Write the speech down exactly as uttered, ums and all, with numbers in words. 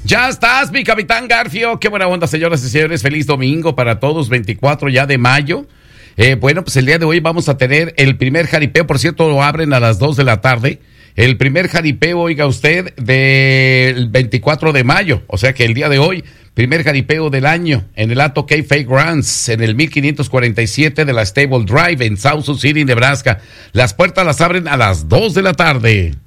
Ya estás, mi capitán Garfio. Qué buena onda, señoras y señores. Feliz domingo para todos, veinticuatro ya de mayo. Eh, bueno, pues el día de hoy vamos a tener el primer jaripeo. Por cierto, lo abren a las dos de la tarde. El primer jaripeo, oiga usted, del veinticuatro de mayo. O sea que el día de hoy, primer jaripeo del año en el Atto Cave Fairgrounds, en el mil quinientos cuarenta y siete de la Stable Drive en South Sioux City, Nebraska. Las puertas las abren a las dos de la tarde.